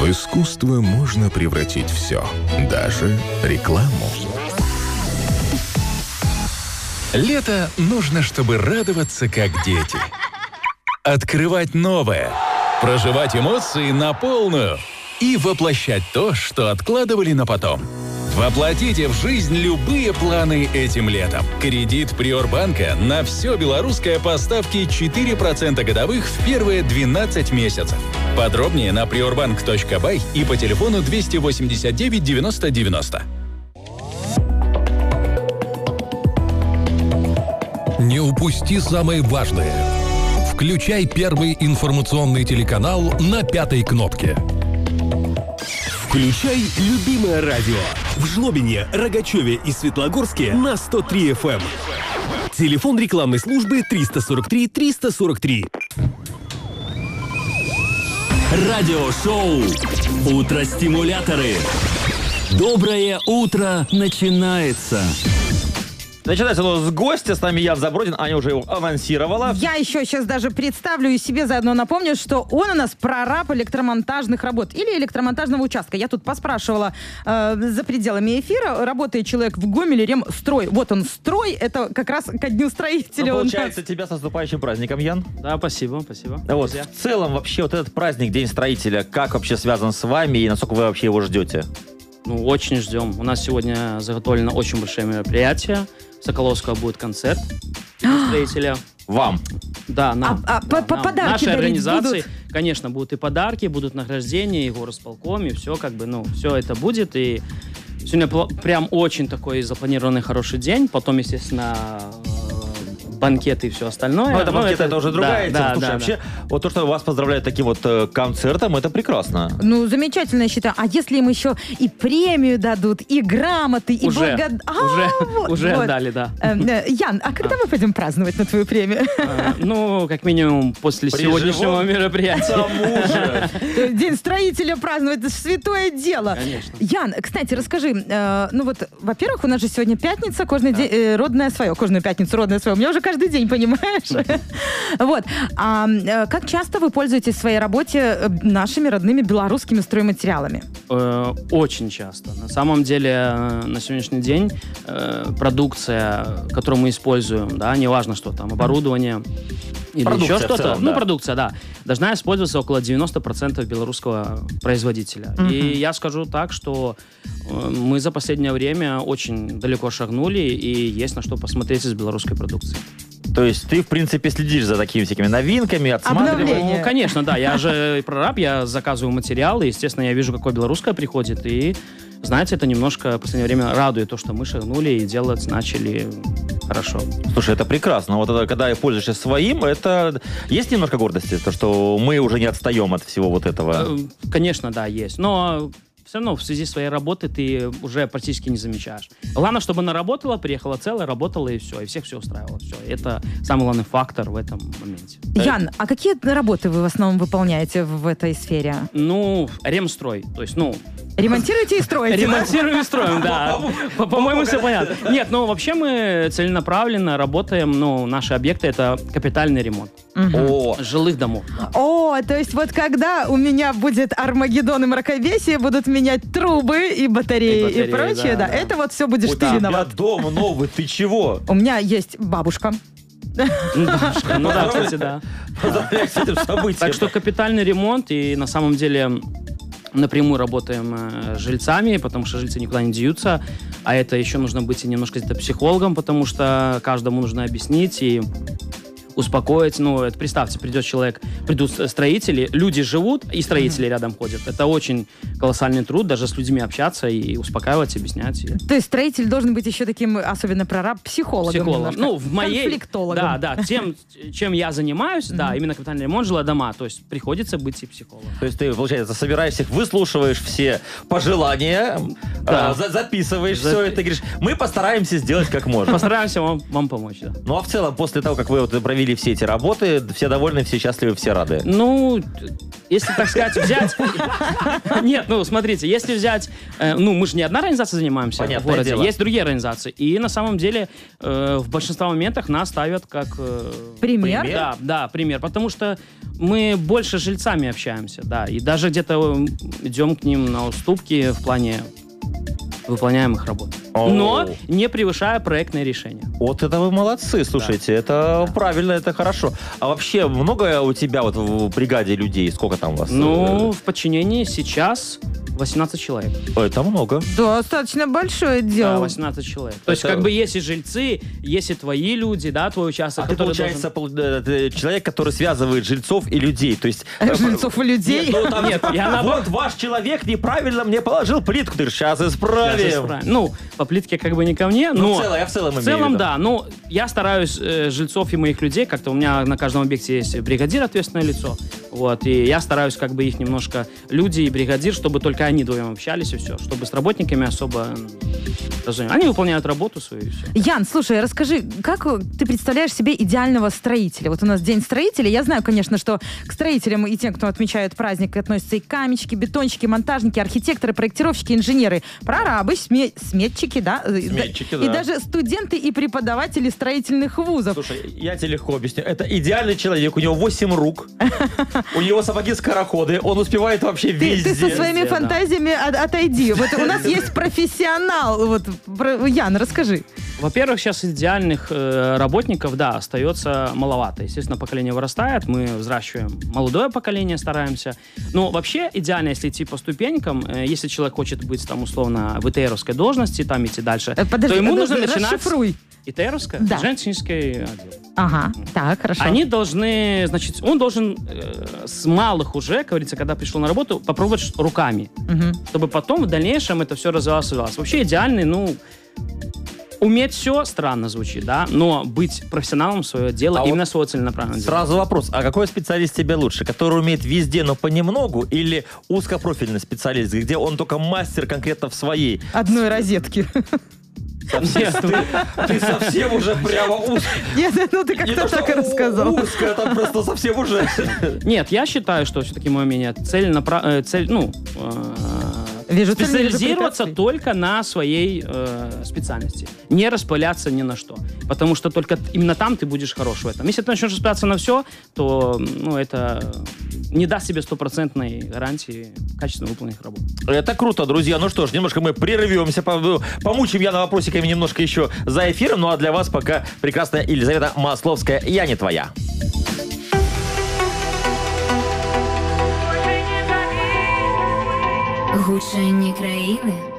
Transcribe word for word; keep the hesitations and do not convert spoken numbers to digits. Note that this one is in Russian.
В искусство можно превратить все, даже рекламу. Лето нужно, чтобы радоваться, как дети. Открывать новое, проживать эмоции на полную и воплощать то, что откладывали на потом. Воплотите в жизнь любые планы этим летом. Кредит Приорбанка на все белорусское по ставке четыре процента годовых в первые двенадцать месяцев. Подробнее на приорбанк точка бай и по телефону двести восемьдесят девять девяносто девяносто. Не упусти самое важное. Включай первый информационный телеканал на пятой кнопке. Включай любимое радио. В Жлобине, Рогачеве и Светлогорске на сто три эф эм. Телефон рекламной службы триста сорок три триста сорок три. Радиошоу «Утро-стимуляторы». Доброе утро начинается. Начинается оно с гостя, с нами Ян Забродин, Аня уже его анонсировала. Я еще сейчас даже представлю и себе заодно напомню, что он у нас прораб электромонтажных работ или электромонтажного участка. Я тут поспрашивала э, за пределами эфира, работает человек в Гомеле, Ремстрой. Вот он, строй, это как раз ко дню строителя. Ну, получается, нас... тебя с наступающим праздником, Ян. Да, спасибо, спасибо. Вот, в целом, вообще, вот этот праздник, День строителя, как вообще связан с вами и насколько вы вообще его ждете? Ну, очень ждем. У нас сегодня заготовлено очень большое мероприятие. В Соколовского будет концерт строителя. Вам? Да, нам. А, а да, по, нам. подарки Нашей организации, будут? Конечно, будут и подарки, будут награждения, и горосполком, и все как бы, ну, все это будет. И сегодня прям очень такой запланированный хороший день. Потом, естественно, банкеты и все остальное. Ну, это банкет, это, это уже другая да, тема. да, Слушай, да, вообще, да. вот то, что вас поздравляют таким вот э, концертом, это прекрасно. Ну, замечательно, я считаю. А если им еще и премию дадут, и грамоты, и уже, благод... а, уже, вот, уже вот. дали, да. Э, э, Ян, а когда а. мы пойдем праздновать на твою премию? А, ну, как минимум, после При сегодняшнего живом мероприятия. День строителя праздновать, это святое дело. Конечно. Ян, кстати, расскажи, э, ну вот, во-первых, у нас же сегодня пятница, кожный да. день, э, родное свое, кожную пятницу, родное свое. У меня уже каждый день, понимаешь? Вот. А как часто вы пользуетесь в своей работе нашими родными белорусскими стройматериалами? Очень часто. На самом деле, на сегодняшний день продукция, которую мы используем, да, неважно, что там, оборудование или продукция еще что-то, целом, ну, да. продукция, да, должна использоваться около девяносто процентов белорусского производителя. Uh-huh. И я скажу так, что мы за последнее время очень далеко шагнули, и есть на что посмотреть из белорусской продукции. То есть ты, в принципе, следишь за такими всякими новинками, отсматриваешь? Ну, конечно, да. Я же прораб, я заказываю материалы, естественно, я вижу, какое белорусское приходит, и, знаете, это немножко в последнее время радует то, что мы шагнули и делать начали хорошо. Слушай, это прекрасно. Вот это, когда пользуешься своим, это... Есть немножко гордости, то, что мы уже не отстаем от всего вот этого? Конечно, да, есть. Но... все равно в связи с своей работой ты уже практически не замечаешь. Главное, чтобы она работала, приехала целая, работала и все, и всех все устраивало. Все. Это самый главный фактор в этом моменте. Ян, а какие работы вы в основном выполняете в этой сфере? Ну, ремстрой. То есть, ну... Ремонтируете и строите? Ремонтируем и строим, да. По-моему, все понятно. Нет, ну вообще мы целенаправленно работаем, ну, наши объекты — это капитальный ремонт. О, жилых домов. О, то есть вот когда у меня будет Армагеддон и мракобесие, будут менять трубы и батареи и, батареи, и прочее, да, да, да. Это вот все будешь у ты виноват. У тебя дом новый, ты чего? У меня есть бабушка. Бабушка, ну да, кстати, да. Так что капитальный ремонт, и на самом деле напрямую работаем э, с жильцами, потому что жильцы никуда не деются, а это еще нужно быть и немножко где-то психологом, потому что каждому нужно объяснить и успокоить. Ну, это, представьте, придет человек, придут строители, люди живут, и строители mm-hmm. рядом ходят. Это очень колоссальный труд, даже с людьми общаться и успокаивать, объяснять. То есть строитель должен быть еще таким, особенно прораб, психологом. Психологом. Ну, в моей... Конфликтологом. Да, да. Тем, чем я занимаюсь, mm-hmm. да, именно капитальный ремонт жилых дома. То есть приходится быть и психологом. То есть ты, получается, собираешь их, выслушиваешь все пожелания, да. а, за- записываешь Запи... все это, говоришь, мы постараемся сделать как можно. Постараемся вам, вам помочь, да. Ну, а в целом, после того, как вы вот провели провели все эти работы, все довольны, все счастливы, все рады. Ну, если, так сказать, взять... Нет, ну, смотрите, если взять... Ну, мы же не одна организация занимаемся Понятное в городе, дело. есть другие организации. И на самом деле в большинстве моментах нас ставят как... Пример? Да, да, пример. Потому что мы больше с жильцами общаемся, да. И даже где-то идем к ним на уступки в плане выполняемых работ. Оу. Но не превышая проектное решение. Вот это вы молодцы, слушайте, Да. это Да. правильно, это хорошо. А вообще много у тебя вот в бригаде людей? Сколько там у вас? Ну, в подчинении сейчас восемнадцать человек. Это много. Да, достаточно большое Да, дело. восемнадцать человек. То есть, Это- как бы, есть и жильцы, есть и твои люди, да, твой участок, А ты, который получается, должен- пол- э, ты человек, который связывает жильцов и людей. То есть... э, Жильцов и людей. Нет, ну, там, Нет, я наоборот- вот ваш человек неправильно мне положил плитку. Ты сейчас Сейчас исправим. исправим. Ну, по плитке как бы не ко мне, но... Ну, в целом, я в целом В имею целом, в виду. да. Ну, я стараюсь э, жильцов и моих людей, как-то у меня на каждом объекте есть бригадир, ответственное лицо, вот, и я стараюсь как бы их немножко, люди и бригадир, чтобы только они вдвоем общались и все, чтобы с работниками особо... м, разумею. Они выполняют работу свою и все. Ян, слушай, расскажи, как ты представляешь себе идеального строителя? Вот у нас День строителя. Я знаю, конечно, что к строителям и тем, кто отмечает праздник, относятся и каменщики, бетонщики, монтажники, архитекторы, проектировщики, инженеры, прорабы, сме- сметчики, да? Сметчики, И да. даже студенты и преподаватели строительных вузов. Слушай, я тебе легко объясню. Это идеальный человек, у него восемь рук, у него сапоги-скороходы, он успевает вообще Ты, везде. ты со своими Везде, да. фантазиями от- отойди. Вот у нас есть профессионал. Вот, про- Ян, расскажи. Во-первых, сейчас идеальных э, работников, да, остается маловато. Естественно, поколение вырастает, мы взращиваем молодое поколение, стараемся. Но вообще идеально, если идти по ступенькам, э, если человек хочет быть там условно в ИТРовской должности, там идти дальше, Э, Подожди, то ему э, нужно э, начинать... расшифруй. ИТРовская? Да. Женский отдел. Ага, так, хорошо. Они должны, значит, он должен э, с малых уже, как говорится, когда пришел на работу, попробовать ш- руками, Мгм. чтобы потом в дальнейшем это все развивалось, развивалось. Вообще идеальный, ну, уметь все странно звучит, да, но быть профессионалом своего дела, А именно вот своего целенаправленного дела. Сразу вопрос, а какой специалист тебе лучше? Который умеет везде, но понемногу, или узкопрофильный специалист, где он только мастер конкретно в своей? Одной розетки. Нет, Ты совсем уже прямо узко. Нет, ну ты как-то так и рассказал. Узко, там просто совсем уже... нет, я считаю, что все-таки мое мнение, цель, напра- э, цель ну, э, Вижу цель, вижу специализироваться препятствий. только на своей э, специальности. Не распыляться ни на что. Потому что только именно там ты будешь хорош в этом. Если ты начнешь распыляться на все, то ну, это не даст себе стопроцентной гарантии качественно выполненных работ. Это круто, друзья. Ну что ж, немножко мы прервемся, по- помучим Яна вопросиками немножко еще за эфиром. Ну а для вас пока прекрасная Елизавета Масловская «Я не твоя». Гучені країни